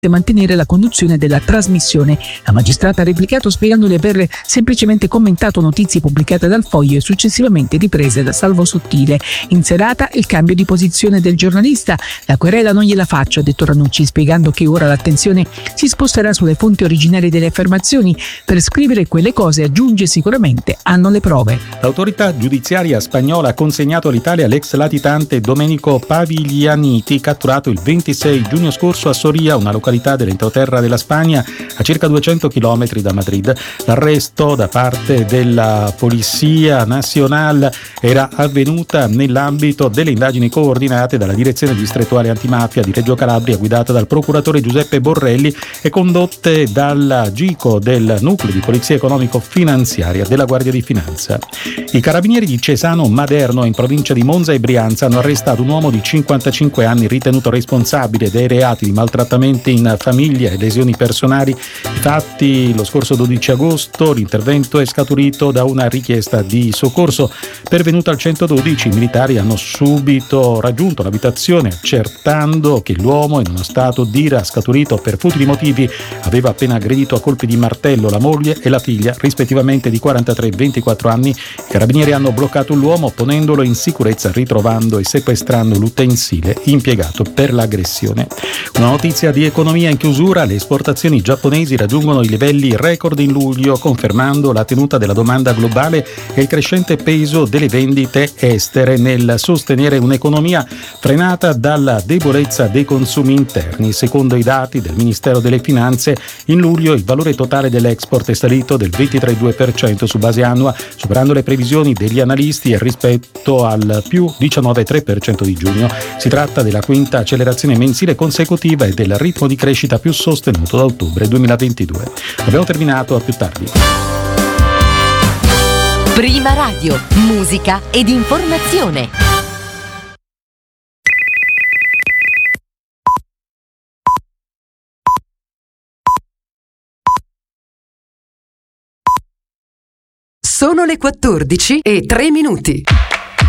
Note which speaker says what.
Speaker 1: mantenere la conduzione della trasmissione. La magistrata ha replicato spiegando di aver semplicemente commentato notizie pubblicate dal Foglio e successivamente riprese da Salvo Sottile. In serata il cambio di posizione del giornalista. La querela non gliela faccio, ha detto Ranucci, spiegando che ora l'attenzione si sposterà sulle fonti originarie delle affermazioni. Per scrivere quelle cose, aggiunge, sicuramente hanno le prove.
Speaker 2: L'autorità giudiziaria spagnola ha consegnato all'Italia l'ex latitante Domenico Paviglianiti, catturato il 26 giugno scorso a Soria, una località dell'entroterra della Spagna a circa 200 km da Madrid. L'arresto da parte della Polizia Nacional era avvenuta nell'ambito delle indagini coordinate dalla direzione distrettuale antimafia di Reggio Calabria, guidata dal procuratore Giuseppe Borrelli e condotte dalla GICO del nucleo di polizia economico-finanziaria della Guardia di Finanza. I carabinieri di Cesano Maderno, in provincia di Monza e Brianza, hanno arrestato un uomo di 55 anni ritenuto responsabile dei reati di maltrattamenti in famiglia e lesioni personali fatti lo scorso 12 agosto. L'intervento è scaturito da una richiesta di soccorso pervenuta al 112. I militari hanno subito raggiunto l'abitazione accertando che l'uomo, in uno stato d'ira scaturito per futili motivi, aveva appena aggredito a colpi di martello la moglie e la figlia, rispettivamente di 43 e 24 anni. I carabinieri hanno bloccato l'uomo ponendolo in sicurezza, ritrovando e sequestrando l'utensile impiegato per l'aggressione. Una notizia di economia in chiusura: le esportazioni giapponesi raggiungono i livelli record in luglio, confermando la tenuta della domanda globale e il crescente peso delle vendite estere nel sostenere un'economia frenata dalla debolezza dei consumi interni. Secondo i dati del Ministero delle Finanze, in luglio il valore totale dell'export è salito del 23,2% su base annua, superando le previsioni degli analisti rispetto al più 19,3% di giugno. Si tratta della quinta accelerazione mensile consecutiva e del ritmo di crescita più sostenuto da ottobre 2022. Abbiamo terminato, a più tardi.
Speaker 3: Prima Radio, musica ed informazione.
Speaker 4: Sono le 14:03.